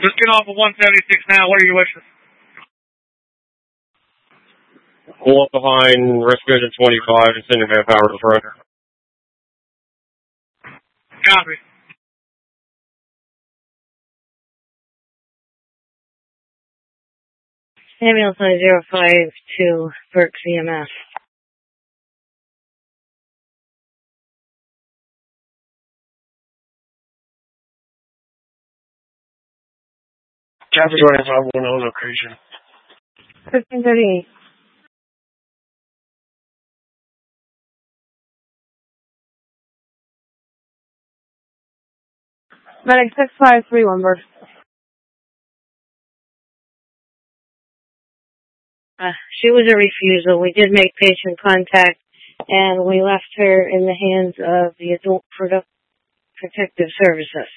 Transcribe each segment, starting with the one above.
Just get off of 176 now. What are your wishes? Pull up behind Rescue Engine 25 and send your manpower to the front. Copy. Ambulance 905 Berks EMS. Chapter 2510 location. 1538. Medic 6531 Berks. She was a refusal. We did make patient contact, and we left her in the hands of the Adult Protective Services.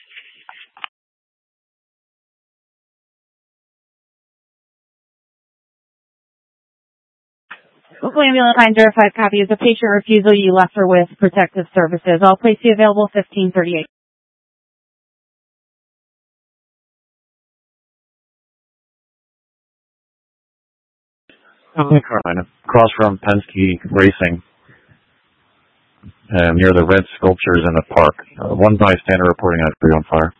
Ambulance 905 copy. Is a patient refusal. You left her with Protective Services. I'll place you available 1538. Carolina, across from Penske Racing, near the red sculptures in the park. One bystander reporting a tree on fire.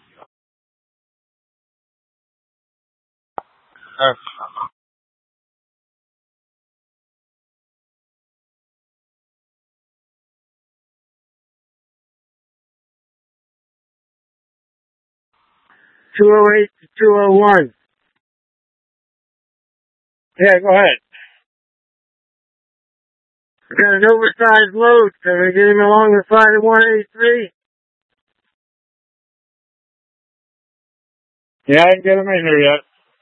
$208 to $201. Yeah, go ahead. We got an oversized load. Can we get him along the side of 183? Yeah, I can get him in here yet.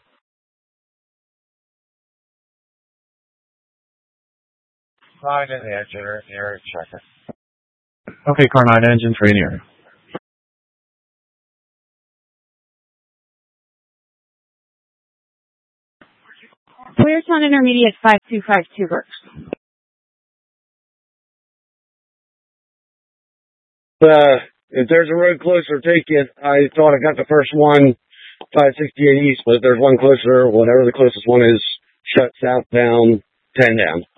Fine in the area checker. Okay, car 9 engine 3 in the area. Cleartown Intermediate 5252 Berks. If there's a road closer, take it. I thought I got the first one, 568 east, but if there's one closer, whatever the closest one is, shut southbound, 10 down.